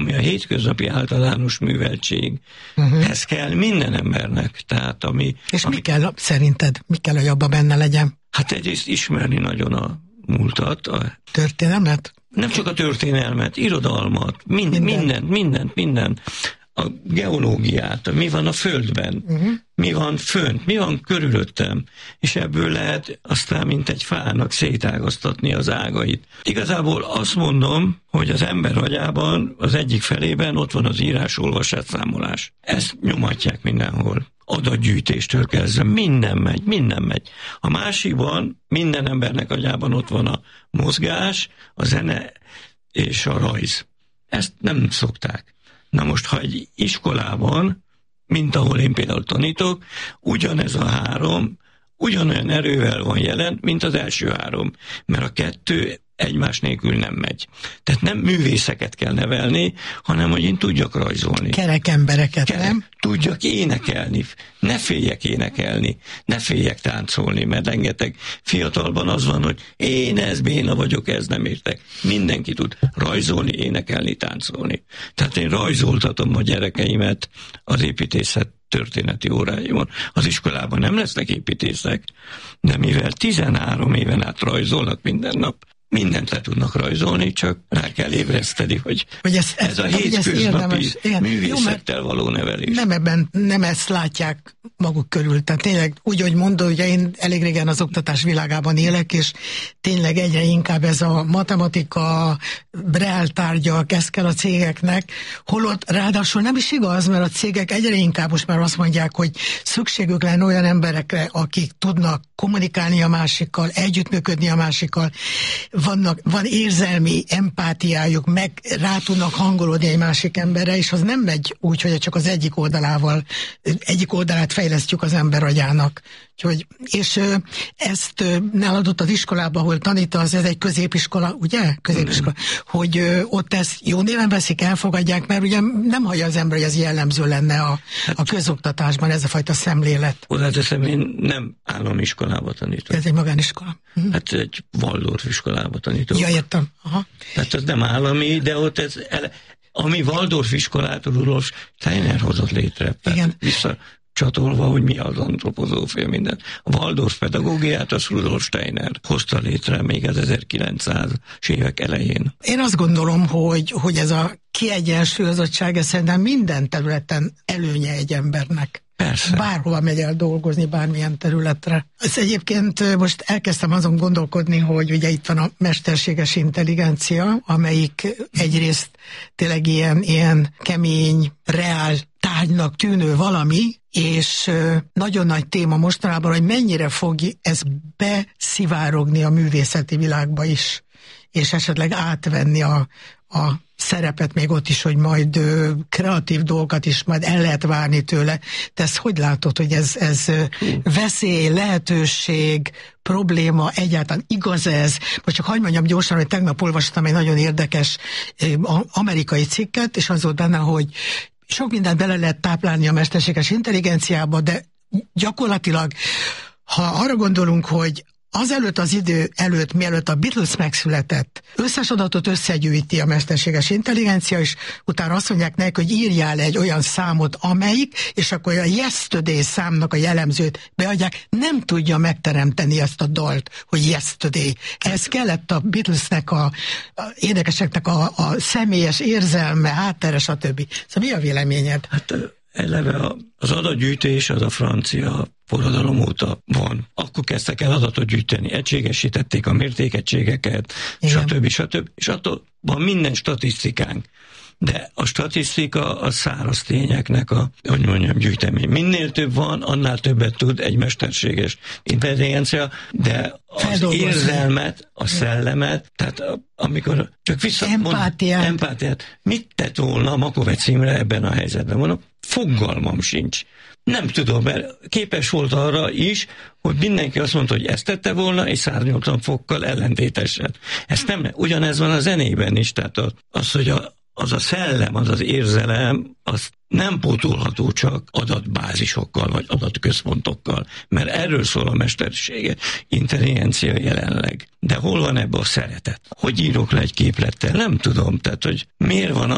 ami a hétköznapi általános műveltség. Ez kell minden embernek. Tehát És mi kell szerinted? Mi kell, hogy abban benne legyen? Hát egyrészt ismerni nagyon a múltat. Történelmet? Nem csak a történelmet, irodalmat, mindent. A geológiát, mi van a földben, mi van fönt, mi van körülöttem, és ebből lehet aztán mint egy fának szétágaztatni az ágait. Igazából azt mondom, hogy az ember agyában az egyik felében ott van az írás-olvasás számolás. Ezt nyomatják mindenhol. Adatgyűjtéstől kezdve minden megy. A másikban minden embernek agyában ott van a mozgás, a zene és a rajz. Ezt nem szokták. Na most, ha egy iskolában, mint ahol én például tanítok, ugyanez a három, ugyanolyan erővel van jelen, mint az első három, mert a kettő egymás nélkül nem megy. Tehát nem művészeket kell nevelni, hanem hogy én tudjak rajzolni. Kerek embereket, nem? Tudjak énekelni, ne féljek énekelni, ne féljek táncolni, mert rengeteg fiatalban az van, hogy én béna vagyok, ez nem értek. Mindenki tud rajzolni, énekelni, táncolni. Tehát én rajzoltatom a gyerekeimet az építészet történeti óráimon. Az iskolában nem lesznek építészek, de mivel 13 éven át rajzolnak minden nap, mindent le tudnak rajzolni, csak rá kell ébreszteni, hogy ez a hétköznapi művészettel való nevelés. Nem ezt látják maguk körül. Tehát tényleg úgy, hogy mondod, ugye én elég régen az oktatás világában élek, és tényleg egyre inkább ez a matematika, reáltárgyak, ez kell a cégeknek, holott ráadásul nem is igaz, mert a cégek egyre inkább most már azt mondják, hogy szükségük lenne olyan emberekre, akik tudnak kommunikálni a másikkal, együttműködni a másikkal, van érzelmi empátiájuk, meg rá tudnak hangolódni egy másik emberre, és az nem megy úgy, hogy csak az egyik oldalát fejlesztjük az ember agyának. És ezt nálad ott az iskolában, ahol tanítasz, ez egy középiskola, ugye? Középiskola. Hogy ott ezt jó néven veszik, elfogadják, mert ugye nem hallja az ember, hogy ez jellemző lenne a közoktatásban, ez a fajta szemlélet. Oda teszem, én nem állami iskolába tanítok. Ez egy magániskola. Hát egy Waldorf iskolába tanítok. Ja, értem. Aha. Tehát ez nem állami, de ott ami Waldorf iskolát Rudolf Steiner hozott létre. Igen. Visszacsatolva, hogy mi az antropozófia, minden. A Waldorf pedagógiát az Rudolf Steiner hozta létre még az 1900-as évek elején. Én azt gondolom, hogy ez a kiegyensúlyozottság, ez szerintem minden területen előnye egy embernek. Persze. Bárhova megy el dolgozni, bármilyen területre. Ez egyébként most elkezdtem azon gondolkodni, hogy ugye itt van a mesterséges intelligencia, amelyik egyrészt tényleg ilyen kemény, reál tárgynak tűnő valami, és nagyon nagy téma mostanában, hogy mennyire fog ez beszivárogni a művészeti világba is, és esetleg átvenni a szerepet még ott is, hogy majd kreatív dolgokat is majd el lehet várni tőle. Te ezt hogy látod, hogy ez veszély, lehetőség, probléma, egyáltalán igaz ez? Most csak hagyd mondjam gyorsan, hogy tegnap olvastam egy nagyon érdekes amerikai cikket, és az volt benne, hogy sok mindent bele lehet táplálni a mesterséges intelligenciába, de gyakorlatilag, ha arra gondolunk, hogy azelőtt az idő előtt, mielőtt a Beatles megszületett, összes adatot összegyűjti a mesterséges intelligencia, és utána azt mondják neki, hogy írjál egy olyan számot, amelyik, és akkor a Yesterday számnak a jellemzőt beadják, nem tudja megteremteni ezt a dalt, hogy Yesterday. Ez kellett a Beatlesnek, a énekeseknek a személyes érzelme, háttere, stb. Szóval mi a véleményed? Hát eleve az adatgyűjtés az a francia forradalom óta van. Akkor kezdtek el adatot gyűjteni, egységesítették a mértékegységeket, stb. És attól van minden statisztikánk. De a statisztika a száraz tényeknek gyűjtemény. Minél több van, annál többet tud egy mesterséges intelligencia, de az érzelmet, a szellemet, tehát amikor csak empátiát, mit tett volna Makovec Imre ebben a helyzetben? Mondom, fogalmam sincs. Nem tudom, mert képes volt arra is, hogy mindenki azt mondta, hogy ezt tette volna, és 180 fokkal ellentétesen. Ezt nem, ugyanez van a zenében is, tehát az, hogy az a szellem, az az érzelem, az nem pótolható csak adatbázisokkal, vagy adatközpontokkal, mert erről szól a mesterséges intelligencia jelenleg. De hol van ebben a szeretet? Hogy írok le egy képlettel? Nem tudom, tehát, hogy miért van